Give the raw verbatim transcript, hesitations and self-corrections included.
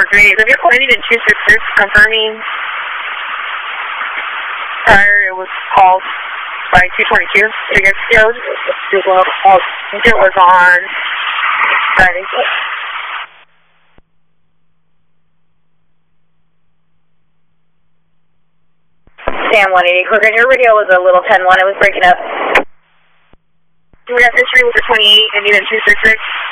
three. The vehicle ended in two six six, confirming prior it was called by two twenty-two. I guess it was, it was on Friday. Sam one eighty, Quicker, your radio was a little ten one, it was breaking up. We got history with the twenty-eight, ending in two six six.